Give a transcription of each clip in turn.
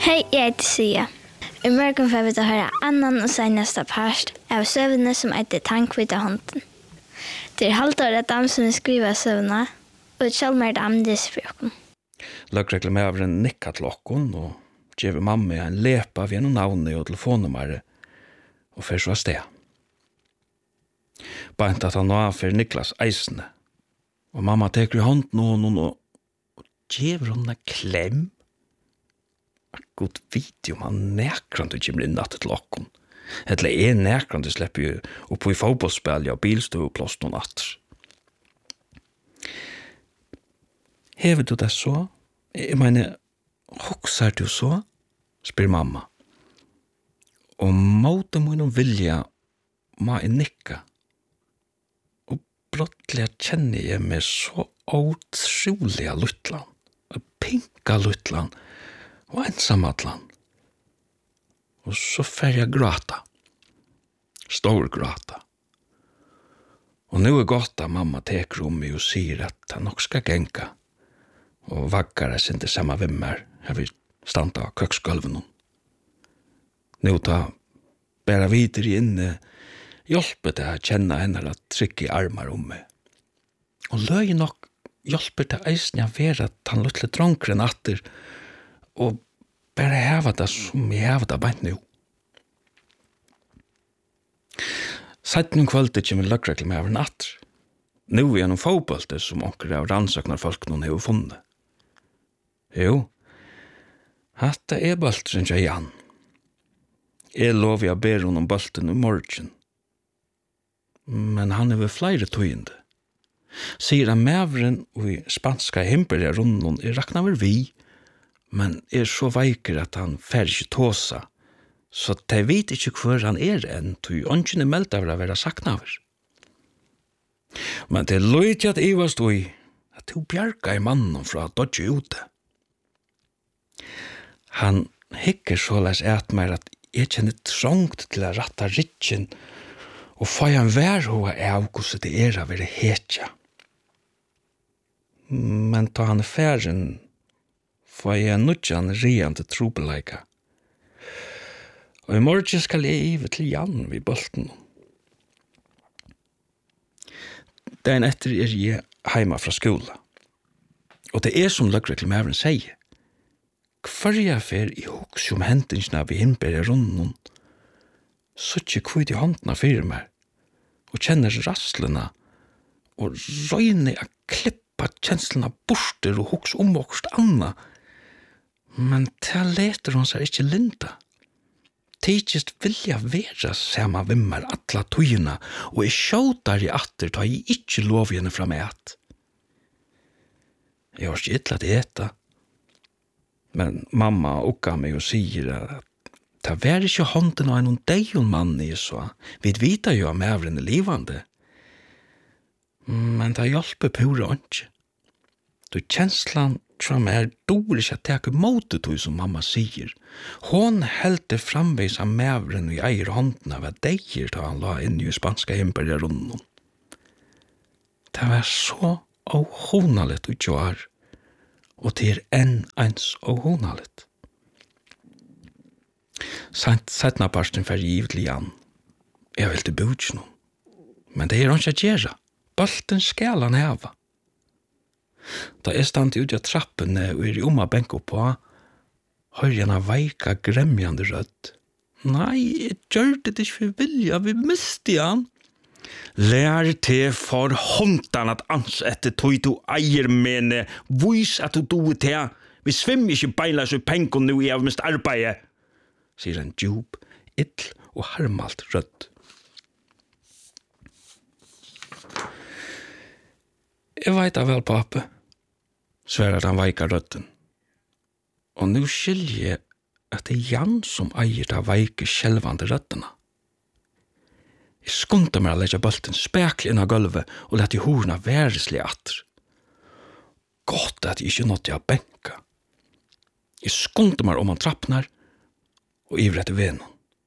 Hej, jag heter Sia. I morgon får vi höra annan och senaste part av sövna som heter Tankvita hånden. Det är halvåret dam som skriver sövna och Kjellmer dam desfröken. Løgreglemæveren nikka til okkon og gjev mamma en lepa ved noen navnet og telefonnummer og fer så av sted. Bant at han nå for Niklas eisene. Og mamma teker i hånden og gjev hon en klem. God video man nekrande kommer inn natt til okkon. Eller nekrande slipper jo opp i fotbollsspill og bilstå og plåst noen natter. Hever du det så? Jeg mener, hoksar du så? Spyr mamma. Og måte må noen vilja må jeg nikka. Og brottelig kjenner jeg meg så utrolig luttland. Pinka luttland. Og ensamatland. Og så fer jeg gråta. Stor gråta. Og nu godt at mamma teker om meg og sier at han nok skal genka. Og vaggar er sindi samma vimmer her vi standa av køksgulven. Nu ta bæra videre inne hjelper det å kjenne henne at trykke i armar om meg. Og løy nok hjelper det eisen jeg ver at han luttle dronkren atter og bare heva det som jeg heva det beint nu. Seiten kvöldet kommer løgregler med over natter. Nu er noen fotbollte som onker av rannsaknar folk noen har funnet. Jo, hatta er boltren til Jan. Jeg lover jeg ber hon om bolten i morgen. Men han er ved flere tøyende. Sier han mævren og i spanska himperja runden er rakna vel vi, men er så veiker at han fer ikke tåsa, så de vet ikke hvor han er enn, tøy ønskjene meldt av å være saknaver. Men det løyt at jeg var stod i at du bjerga i mannen fra dodge ute. Han hikker såleis et mer at jeg kjenner trångt til å ratta ritjen og få en værhåa av hvordan det er å være hetja. Men ta han færen får jeg nødjan riande trobeleika. Og i morgen skal jeg ive til Jan vid bolten. Dagen etter er jeg heima fra skola. Og det er som løgreklemæveren sier. Hver fer i hoks om hendingsna vi hinberger runden, så ikke kvitt i håndene fyrir meg, og kjenner rasslene, og røyne a klippa kjenslene borster og hoks omvokst anna, men til leter hon seg ikke linda. Tidkist vilja vera sama vimmar alla tøyina, og jeg sjåtar i atter ta jeg ikke lov henne fra meg at. Jeg har ikke ytla det eta, men mamma okka meg og sier at det var ikke hånden av en deion mann i så. Vi vita jo om ævren er livande. Men det hjelper pura ikke. Du kjenslan som er dår ikke at teke motet du som mamma sier. Hon heldte framveis av mævren og eier hånden av at deier da han la inn i spanska himperja runden. Det var så ohånalet ut jo er, og det er enn eins ohånalet. Settna parsten fer givet til Jan. Jeg vil til buds nå. Men det er han ikke gjerra. Bolten skal han heva. Da jeg stand ut av trappene og er i oma benko på, hører jeg en veika gremjande rødt. Nei, jeg gjør det ikke for vilja, vi miste han. Lær til for håndan at ansette tog du eier mene, vis at du doet til. Vi svimmer ikke beilas ut penken nu i av mist arbeid, sier en djup, ill og harmalt rødt. Jeg vet da vel, pape, sverar han veika røtten. Og nu skiljer jeg at det er Jan som eier da veike skjelvande røttena. Jeg skunter meg å legge bolten spekli inn av gulvet og lette horna væreslig atter. Godt at jeg ikke nådde av benka. Jeg skunter meg om han trappnar og ivret i venen.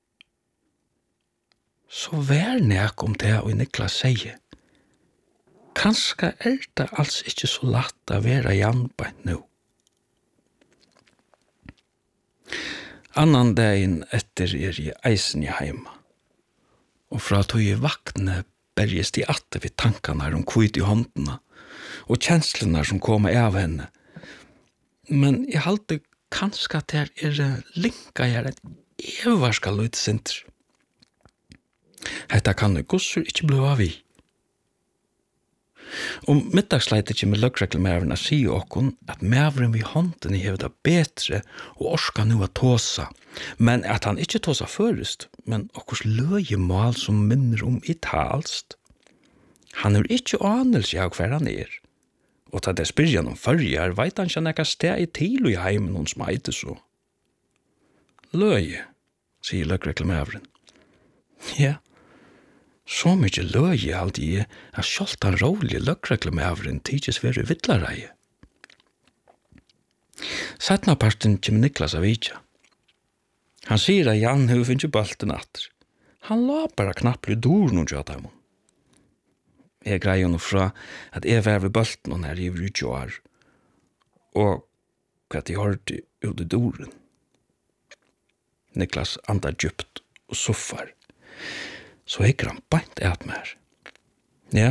Så vær nek om det og Niklas sier. Kanskje er det alls ikke så latt å være Jan beint nå. Annan dagen etter i eisen i heima. Og fra tog i vakne berges de atte vid tankarna om kvitt i håndene og kjenslene som kommer av henne. Men jeg halte kanskje at det linka her et evarska løytsinter. Hetta kan jo gossur ikke bli av i. Om middagsleit ikke med løggreklemævren å si okkon at mævren vid hånden hever det betre og orska nu å tåsa, men at han ikke tåsa først, men okkurs løyemal som minner om italst. Han ikke anelse av hver han og ta det spyrir han om førjar, veit han ikke nekka steg i til og i heimen hon smeite så. Løye, sier løggreklemævren. Ja, så mykje løye alltid at sjålt han rolig løggreklemævren tidsis veri vittlareie. Setna parten kjem Niklas av Ija. Han sier at Jan hefur finnst balten atter. Han la bara knapplig dor noen tjata ham. Jeg greier noe fra at jeg var ved balten og her i vrutjoar, og at jeg hørte ut i doren. Niklas andar djupt og suffar. Så hikker han bænt et mer. Ja.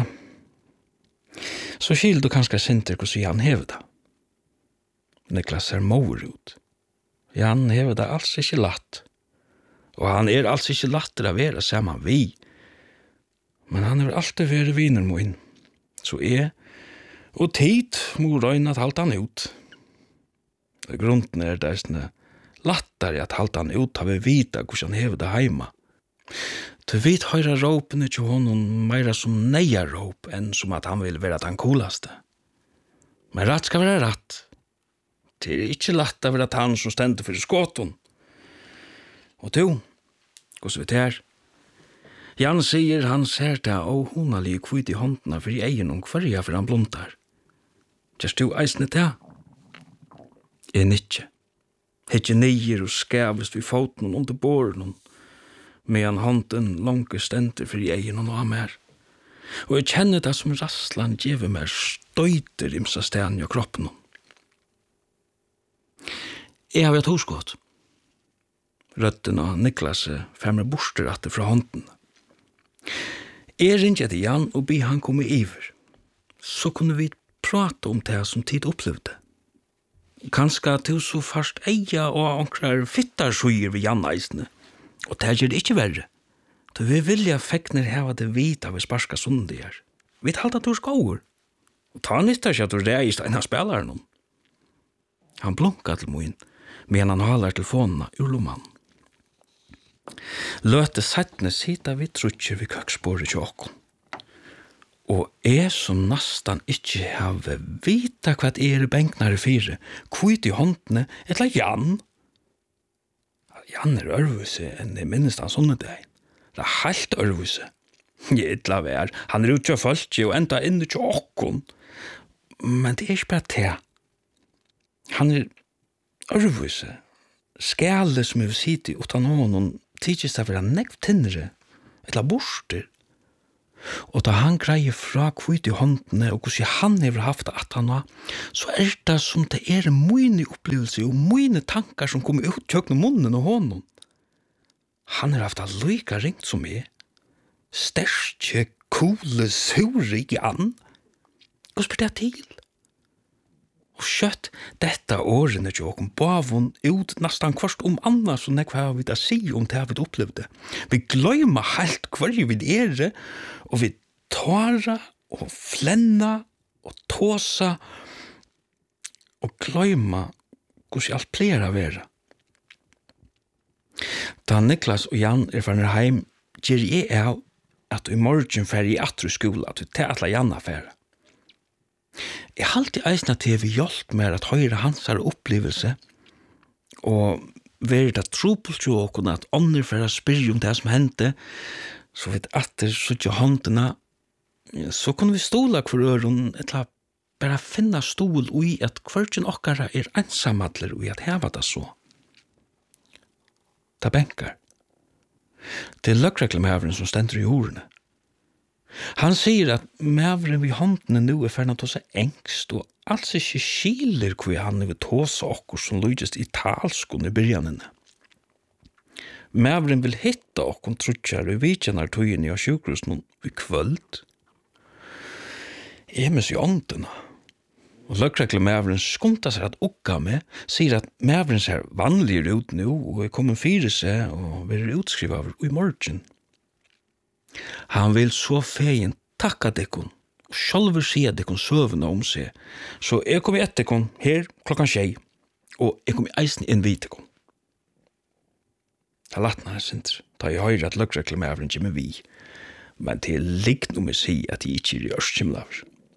Så skil du kanskje sinter hvordan Jan hever det. Niklas ser mover ut. Jan hever det alls ikke latt. Og han alls ikke latter av være sammen vi. Men han har alltid vært viner min. Så og tid må røyne at halte han ut. Grunden det lattare at halte han ut av å vite hvordan han hever det heima. Du vet høyre råpene til honom meira som neia råp enn som at han vil være den coolaste. Men rett skal være rett. Det ikke latt av at han som stender for skåten. Og du, hvordan vet her? Jan sier han ser det og hun har litt kvitt i håndene for i egen om hver for han blundar. Kjørst du eisne det? Ikke. Ikke nyer og skævest vid foten under båren medan hånden langt stender for i egen og noe mer. Og jeg kjenner det som rasslan giver meg støyter imsa stenen i kroppen. Jeg har vært hoskått. Røtten av Niklas femmer borster atter fra hånden. Jeg ringte til Jan og be han komme iver. Så kunne vi prate om det som tid opplevde. Kanskje til så først eia og ankrar fittarsøyer ved Jan eisene. Og det gjør det ikke verre. Så vi vilja fekner heva det vita ved sparska sundier. Vi talte at du skåur. Og ta nyttar ikke at du reist en av spelaren. Han blunka til moin, men han halar telefonene ur lomman. Løte settene sita vi trutjer vi køksbordet til okkon. Og som nastan ikke have vita hva i benknare fire, kvitt i håndene, etla Jan. Jan ørvuse enn det minnes han sånne deg. Det helt ørvuse. Etla vær, han utja folki og enda inne til okkon. Men det ikke bare det. Han ørvuse. Skæle som vi sitter utan honom, tidsis det være nekv tinnere, etla borster. Og da han greier fra kvitt i håndene og hvordan han har haft at han var, så det som det mine opplevelser og mine tankar som kommer ut tjøkne munnen og hånden. Han har haft det lika ringt som meg. Sterske, coole, sure Jan. Hva spør det til? Og kjøtt dette årene til åkken bavon ut nesten kvart anna som hva vi da sier om det vi opplevde. Vi gløymer helt hver vi og vi tåra og flenna og tåsa og gløyma hvordan alt pleier å være. Da Niklas og Jan farner heim, gjør jeg av at i morgen fer i atru skola, at vi tætla Jan affære. Jeg halte eisna til vi hjelp med at høyre hans opplevelse og være det trupelt til åkken at ånder for å spyrre om det som hendte, så vet atter suttje håndene, så kunne vi stola hver øren, etla bare finna stol i at hverken okkara ensamadler i at heva det så. Ta benkar. Det løggreklemævren som stender i ordene. Han sier at mævren vid håndene nu ferdig til seg engst og alls ikke skiler hva han vil tåse okkur som lydest i talskon i byrjanene. Mævren vil hitta okkom trutjar og vitjanar tøyene av sjukhusen i kvöld. Emes i åndena. Og løkrekle Mævren skumta seg at okka med, sier at Mævren ser vanligere ut nu og er kommet fire seg og vil utskriva av i morgen. Han vil så feien takka dekkon og sjálfur sier dekkon søvna om seg, så jeg kom etter dekkon her klokkan 6 og jeg kom eisen inn vid dekkon. Det latnar sindr, da jeg høyre at løkrekle Mævren kommer vi, men det ligg noe med si at jeg ikke er ørskimlaver.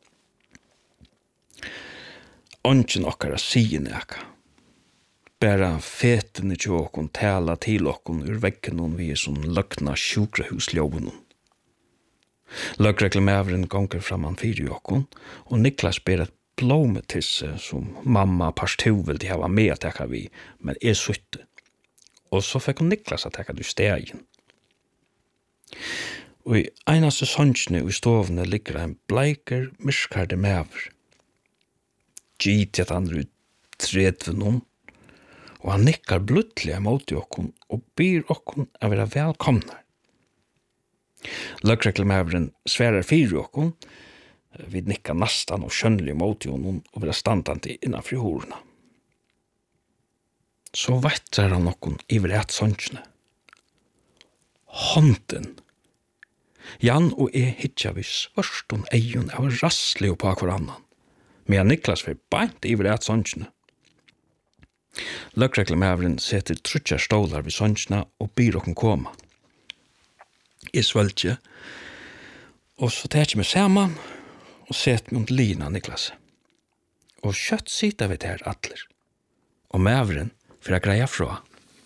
Ongen okkara sier neka. Bæra fetene til okkon tala til okkon ur veggen vi er som løkna sjukrahusljåven. Løkrekle Mævren gonger framan fyrir okkon, og Niklas ber et blåmetisse som mamma parstu vil de hava med at tekka vi, men er sutte. Og så fikk hun Niklas at tekka du stegen. Og i einaste sonjene i stovene ligger en bleiker, myrskarde Mæver. Gitt at han ut 30 noen, og han nikkar bluttelig mot okkon og byr okkon å være velkomne. Løkrekle Mæveren sverar fyrir okkon, vi nikkar nastan og skjønnelig mot okkon og være standandi innanfri horna. Så vettrar han okkon iver et sonjene. Hånden. Jan og jeg hitja vi svørstun eion av rasslig på hverannan, men Niklas var beint iver et sonjene. Løkrekle Mæveren setter trutjar stolar vid sonjene og byr okkon koma. Jeg svøltje, og så tar jeg meg saman og set meg under lina Niklas. Og kjøtt sita vi der atler, og Mæveren for å greia fra.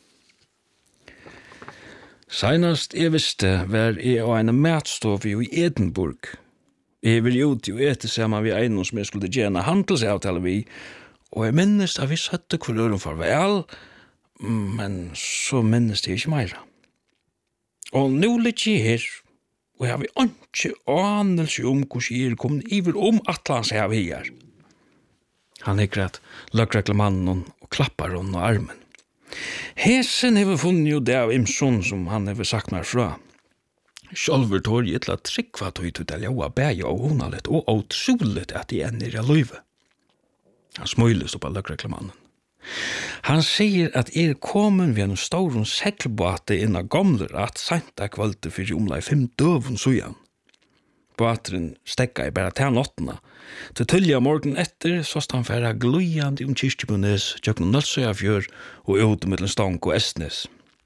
Seinast jeg visste var jeg av en matstov i Edinburgh. Jeg var ute og ete sammen vi en som jeg skulle gjerne handelsavtale vi, og jeg minnes at vi satte hver øren farvel, men så minnes jeg ikke meira. Og nå litt jeg her, og jeg har ikke anelse om hvordan jeg er kommet iver om Atlantshav her. Han hikker at løkrekle mannen og klappar hon og armen. Hesen hever funnet jo det av Imson som han hever sagt meg fra. Sjálfur tår jeg til at trykva tog til det ljoa bæja og honalet og utroligt at de enn er løyve. Han smøyles opp av løkrekle mannen. Han sier at er komen ved en stor seglbåte innan gamler at senta kvölde fyrir omlai 5 døvun sujan. Båtren stekka I bara til nottena. Til tølja morgen etter så han færa glujandi Kirkebunes, tjøkken Nølsøyafjør og ut mellom Stank og Estnes.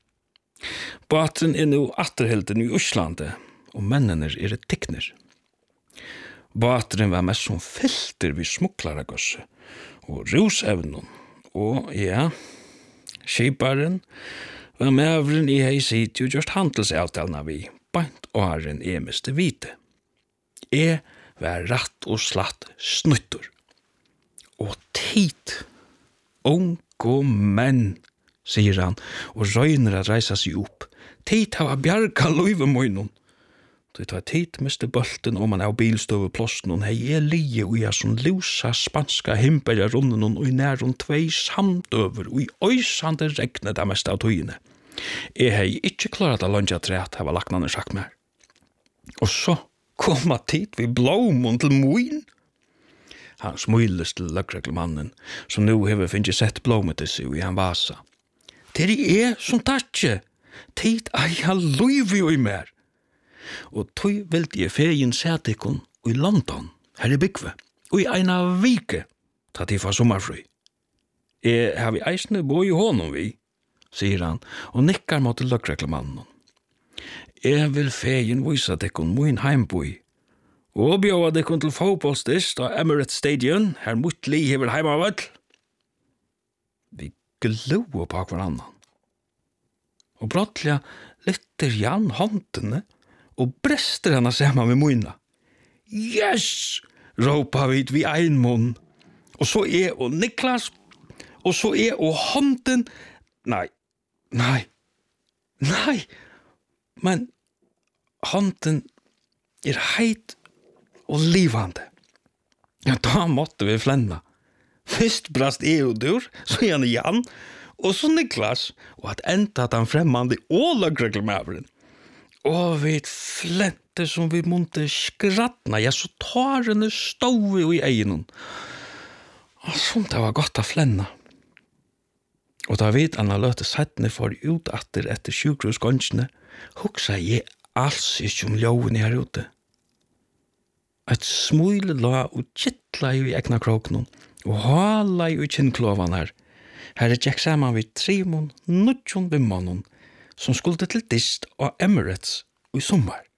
Båtren nå atterhelden I Øslandet, og mennene er tikkner. Båtren var mest som filter vid smuklaragøsse og rusevnen, og ja, skiparen var Mævren I hei sitt jo just handelsavtalene vi, bant åren meste vite. Jeg var ratt og slatt snuttur. Og tid, unge menn, sier han, og røyner at reisa seg opp. Tid hava bjarga løyve møynon. Det var tid miste bulten om man av bilstøve plåsten, hei jeg lie og jeg som lusa spanska himberja runden og I næron 2 samdøver og I øysande regnet av mest av tøyene. Jeg hei ikke klarat av lønja træt, hava laknane sagt mer. Og så komma tid vi blåmon til moin. Han smøyles til løkreglemannen, som nu hever finnst sett blåmet til seg I han vasa. Det som tatje, tid jeg løyve jo I mer. Og tøy vildi jeg fegin sætikon I London, her I Bygve, og I eina vike, tatt I fra sommarfrøy. Jeg har vi eisne bo I honom vi, sier han, og nikkar mot til løkreglemannen. Jeg vil fegin vise dekkon min heimboi, og bjøva dekkon til fotballstist av Emirates Stadion, her mutli hever heimavall. Vi gloa på hverandre. Og brottliga lytter Jan håndene, og brester henne sammen med munna. Yes! Råpa vi ein munn. Og så og Niklas, og så og hånden. Nei. Men hånden heit og livande. Ja, da måtte vi flenna. Først brast og dur, så gjerne Jan, og så Niklas, og at enda den fremmande og løgregelmæveren. Og vi flente som vi måtte skrattna, ja, så tårene stod i egen. Og sånt det var godt å flenne. Og da vet Anna løte settene for ut etter sjukhusgångsene, hoksa jeg alls ikke om loven her ute. Et smule la og kittla i egna kroknen, og hala i kinnklovan her. Her gikk sammen vi 3 nødjon vimmannen, som skulle til dist og Emirates i sommar.